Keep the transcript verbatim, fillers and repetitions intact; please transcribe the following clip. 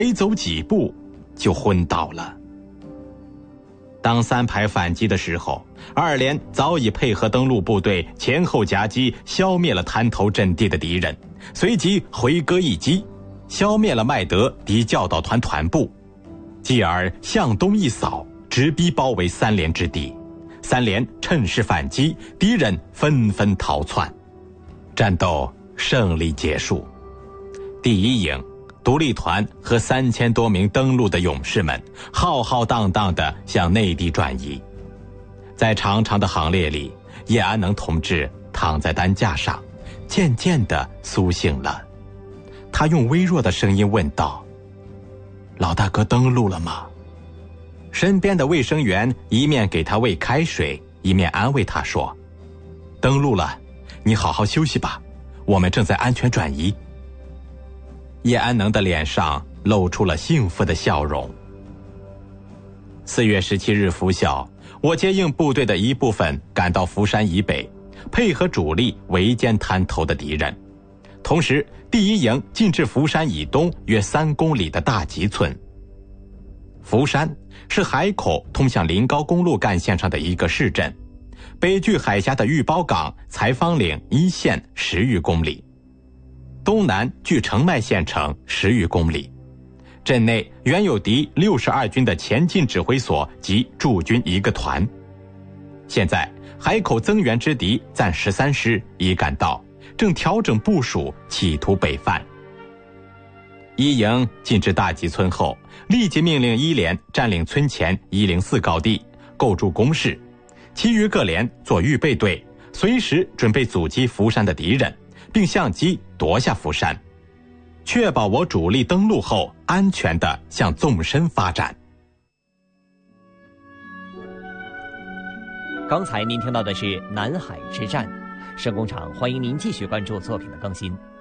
没走几步就昏倒了。当三排反击的时候，二连早已配合登陆部队前后夹击，消灭了滩头阵地的敌人，随即回戈一击，消灭了麦德敌教导团团部，继而向东一扫，直逼包围三连之地。三连趁势反击，敌人纷纷逃窜，战斗胜利结束。第一营、独立团和三千多名登陆的勇士们浩浩荡荡地向内地转移。在长长的行列里，叶安能同志躺在担架上，渐渐地苏醒了。他用微弱的声音问道：“老大哥登陆了吗？”身边的卫生员一面给他喂开水，一面安慰他说：“登陆了，你好好休息吧，我们正在安全转移。”叶安能的脸上露出了幸福的笑容。四月十七日拂晓，我接应部队的一部分赶到福山以北，配合主力围歼滩头的敌人。同时，第一营进至福山以东约三公里的大吉村。福山是海口通向临高公路干线上的一个市镇，北距海峡的玉包港、采芳岭一线十余公里，东南距澄迈县城十余公里。镇内原有敌六十二军的前进指挥所及驻军一个团。现在海口增援之敌暂十三师已赶到，正调整部署，企图北犯。一营进至大吉村后，立即命令一连占领村前一零四高地，构筑工事，其余各连做预备队，随时准备阻击福山的敌人，并相机夺下福山，确保我主力登陆后安全地向纵深发展。 刚才您听到的是南海之战，声工厂欢迎您继续关注作品的更新。